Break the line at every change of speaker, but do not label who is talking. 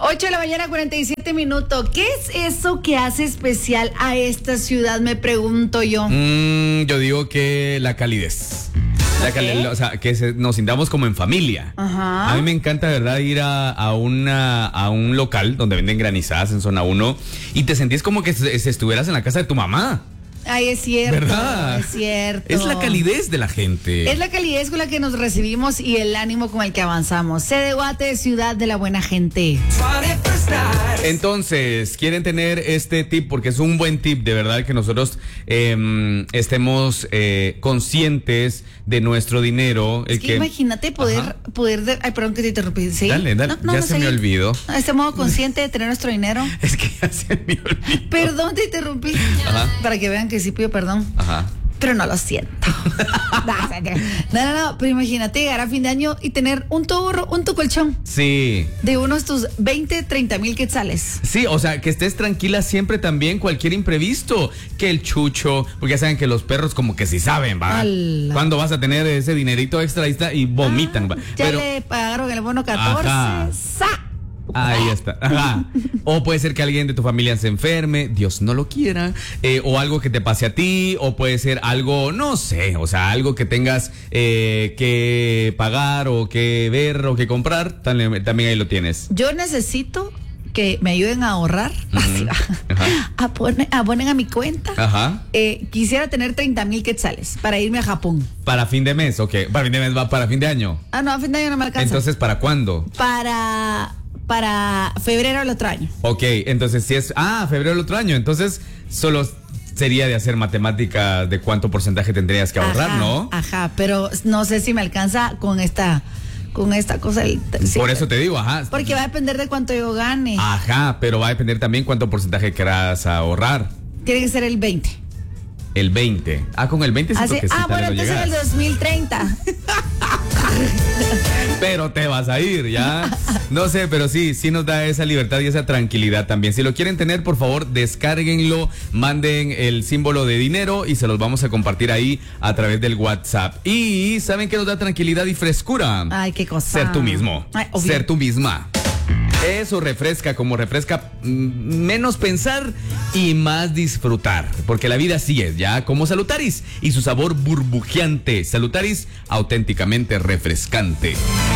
8 de la mañana, 47 minutos. ¿Qué es eso que hace especial a esta ciudad, me pregunto yo?
Yo digo que la calidez. O sea, que nos sintamos como en familia.
Ajá.
A mí me encanta, de verdad, ir a un local donde venden granizadas en zona 1 y te sentís como que si estuvieras en la casa de tu mamá.
Ay, es cierto.
¿Verdad?
Es cierto.
Es la calidez de la gente.
Es la calidez con la que nos recibimos y el ánimo con el que avanzamos. Sede Guate, ciudad de la buena gente.
Entonces, quieren tener este tip porque es un buen tip, de verdad, que nosotros estemos conscientes de nuestro dinero.
Es que imagínate poder ay, perdón que te interrumpí. ¿Sí?
Dale, no, ya se me olvidó.
Este modo consciente de tener nuestro dinero.
Es que ya se me olvidó.
Perdón, te interrumpí.
Ajá.
Para que vean que sí pido perdón.
Ajá.
Pero no lo siento. No, pero imagínate llegar a fin de año y tener un tu colchón.
Sí.
De unos tus 20, 30 mil quetzales.
Sí, o sea, que estés tranquila siempre también, cualquier imprevisto, que el chucho, porque ya saben que los perros como que sí saben, ¿va?
¡Hala!
¿Cuándo vas a tener ese dinerito extra ahí está, y vomitan, ¿va?
Ya
Pero,
le pagaron el bono 14.
Ajá.
¡Sa!
ahí está. Ajá. O puede ser que alguien de tu familia se enferme, Dios no lo quiera, o algo que te pase a ti, o puede ser algo, no sé, o sea, algo que tengas que pagar o que ver o que comprar, también ahí lo tienes.
Yo necesito que me ayuden a ahorrar, abonen a mi cuenta.
Ajá.
Quisiera tener 30 mil quetzales para irme a Japón.
Para fin de mes, ok. Para fin de mes va para fin de año.
Ah, no, a fin de año no me alcanza.
Entonces, ¿para cuándo?
Para febrero del otro año.
Ok, entonces si es... febrero del otro año. Entonces, solo sería de hacer matemáticas de cuánto porcentaje tendrías que ahorrar, ¿no?
Ajá, pero no sé si me alcanza con esta cosa. Sí,
por eso te digo, ajá.
Porque va a depender de cuánto yo gane.
Ajá, pero va a depender también cuánto porcentaje querás ahorrar.
Tiene que ser el 20.
El 20. Con el 20 sí creo que sí.
Bueno, entonces en el 2030.
Pero te vas a ir, ¿ya? No sé, pero sí nos da esa libertad y esa tranquilidad también. Si lo quieren tener, por favor, descárguenlo, manden el símbolo de dinero y se los vamos a compartir ahí a través del WhatsApp. Y ¿saben qué nos da tranquilidad y frescura?
Ay, qué cosa.
Ser tú mismo.
Ay,
ser tú misma. Eso refresca, menos pensar y más disfrutar, porque la vida así es, ya, como Salutaris y su sabor burbujeante. Salutaris, auténticamente refrescante.